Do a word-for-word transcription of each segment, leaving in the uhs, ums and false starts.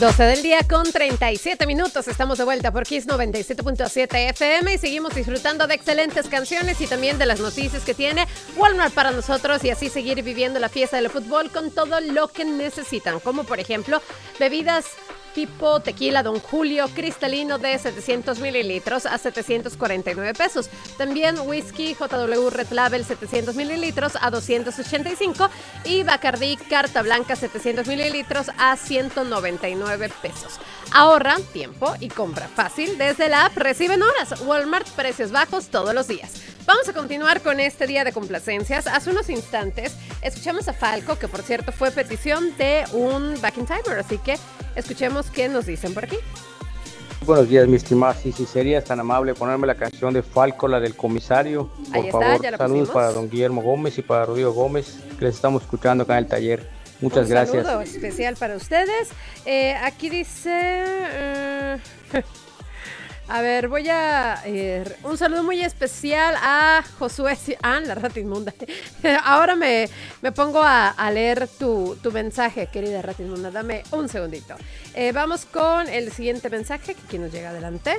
doce del día con treinta y siete minutos. Estamos de vuelta por Kiss noventa y siete punto siete F M y seguimos disfrutando de excelentes canciones y también de las noticias que tiene Walmart para nosotros y así seguir viviendo la fiesta del fútbol con todo lo que necesitan, como por ejemplo bebidas tipo tequila Don Julio cristalino de setecientos mililitros a setecientos cuarenta y nueve pesos. También whisky J W Red Label setecientos mililitros a doscientos ochenta y cinco y Bacardí Carta Blanca setecientos mililitros a ciento noventa y nueve pesos. Ahorra tiempo y compra fácil desde la app. Reciben horas. Walmart, precios bajos todos los días. Vamos a continuar con este día de complacencias. Hace unos instantes escuchamos a Falco, que por cierto fue petición de un Back in Timer, así que escuchemos qué nos dicen por aquí. Buenos días, mi estimada. Sí, sí, serías tan amable ponerme la canción de Falco, la del comisario. Por Ahí está, favor, ya la saludos pusimos. para don Guillermo Gómez y para Rodrigo Gómez, que les estamos escuchando acá en el taller. Muchas un gracias. Un saludo especial para ustedes. Eh, aquí dice... Uh, a ver, voy a... Eh, un saludo muy especial a Josué... Ah, la rata inmunda. Ahora me, me pongo a, a leer tu, tu mensaje, querida rata inmunda. Dame un segundito. Eh, vamos con el siguiente mensaje, que aquí nos llega adelante.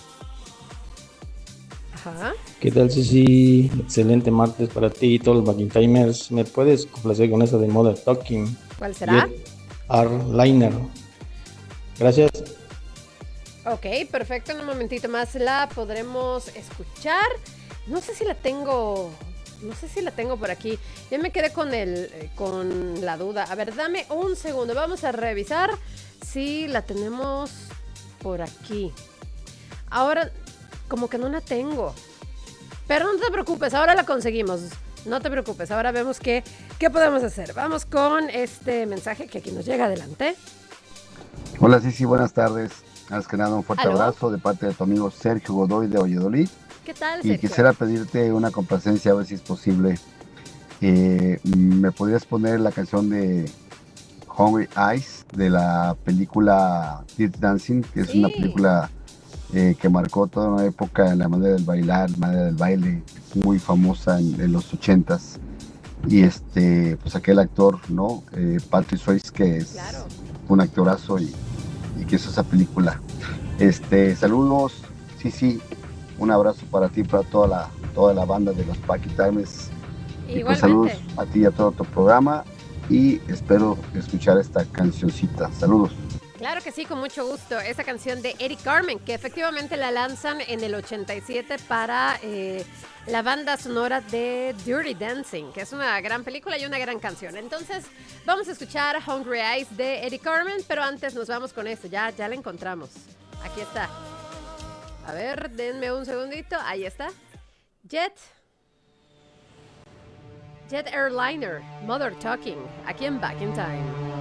Ajá. ¿Qué tal, Ceci? Excelente martes para ti y todos los Backtimers. ¿Me puedes complacer con esa de Mother Talking? ¿Cuál será? R-Liner. Gracias. Ok, perfecto. En un momentito más la podremos escuchar. No sé si la tengo... No sé si la tengo por aquí. Ya me quedé con el, con la duda. A ver, dame un segundo. Vamos a revisar si la tenemos por aquí. Ahora, como que no la tengo. Pero no te preocupes, ahora la conseguimos. No te preocupes, ahora vemos qué, qué podemos hacer. Vamos con este mensaje que aquí nos llega adelante. Hola, Cici, buenas tardes. Antes que nada, un fuerte ¿Aló? abrazo de parte de tu amigo Sergio Godoy de Valladolid. ¿Qué tal, Y Sergio? quisiera pedirte una complacencia, a ver si es posible. Eh, ¿Me podrías poner la canción de Hungry Eyes de la película Dirty Dancing? Que es Sí. una película eh, que marcó toda una época en la manera del bailar, la manera del baile, muy famosa en, en los ochentas. Y este, pues aquel actor, ¿no? Eh, Patrick Swayze, que es Claro. un actorazo y, y que hizo esa película. Este, saludos, sí, sí, un abrazo para ti, para toda la, toda la banda de los Paquitames. Y pues saludos Igualmente. a ti y a todo tu programa y espero escuchar esta cancioncita. Saludos. Claro que sí, con mucho gusto. Esa canción de Eric Carmen, que efectivamente la lanzan en el ochenta y siete para eh, la banda sonora de Dirty Dancing, que es una gran película y una gran canción. Entonces, vamos a escuchar Hungry Eyes de Eric Carmen, pero antes nos vamos con esto. Ya, ya la encontramos. Aquí está. A ver, denme un segundito. Ahí está. Jet. Jet Airliner, Mother Talking, aquí en Back in Time.